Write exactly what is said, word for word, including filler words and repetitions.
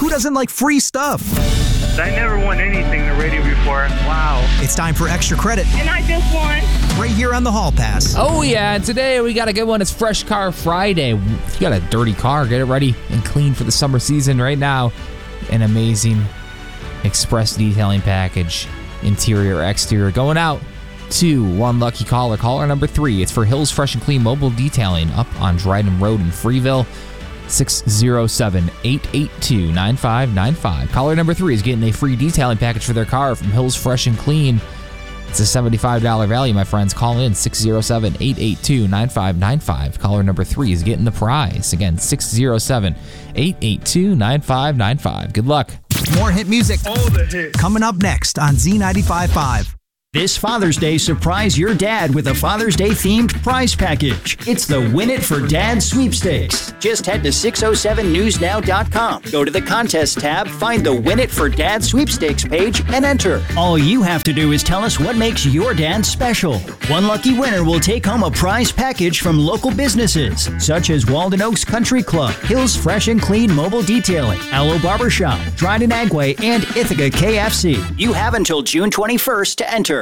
Who doesn't like free stuff? I never won anything in the radio before. Wow. It's time for extra credit. And I just won. Right here on the Hall Pass. Oh, yeah. And today we got a good one. It's Fresh Car Friday. If you got a dirty car, get it ready and clean for the summer season right now. An amazing express detailing package, interior, exterior, going out to one lucky caller. Caller number three. It's for Hills Fresh and Clean Mobile Detailing up on Dryden Road in Freeville. six oh seven, eight eight two, nine five nine five. Caller number three is getting a free detailing package for their car from Hills Fresh and Clean. It's a seventy-five dollars value, my friends. Call in six oh seven, eight eight two, nine five nine five. Caller number three is getting the prize. Again, six oh seven, eight eight two, nine five nine five. Good luck. More hit music. All the hits. Coming up next on Z ninety-five point five. This Father's Day, surprise your dad with a Father's Day themed prize package. It's the Win It for Dad sweepstakes. Just head to six oh seven news now dot com. Go to the contest tab, find the Win It for Dad sweepstakes page, and enter. All you have to do is tell us what makes your dad special. One lucky winner will take home a prize package from local businesses, such as Walden Oaks Country Club, Hills Fresh and Clean Mobile Detailing, Aloe Barbershop, Dryden Agway, and Ithaca K F C. You have until June twenty-first to enter.